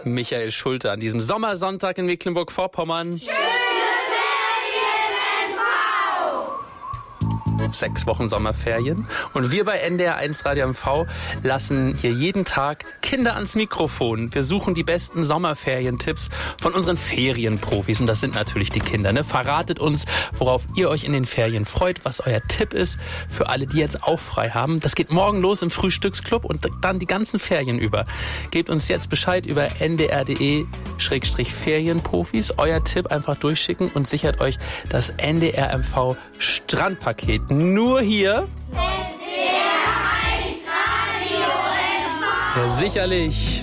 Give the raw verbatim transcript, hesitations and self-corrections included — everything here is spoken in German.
Michael Schulte an diesem Sommersonntag in Mecklenburg-Vorpommern. Schöne Ferien, N V! Sechs Wochen Sommerferien. Und wir bei N D R eins Radio M V lassen hier jeden Tag Kinder ans Mikrofon. Wir suchen die besten Sommerferientipps von unseren Ferienprofis. Und das sind natürlich die Kinder. Ne? Verratet uns, worauf ihr euch in den Ferien freut, was euer Tipp ist für alle, die jetzt auch frei haben. Das geht morgen los im Frühstücksclub und dann die ganzen Ferien über. Gebt uns jetzt Bescheid über n d r punkt d e Schrägstrich Ferienprofis. Euer Tipp einfach durchschicken und sichert euch das N D R M V Strandpaket. Nur hier. N D R eins Radio M V. Ja, sicherlich.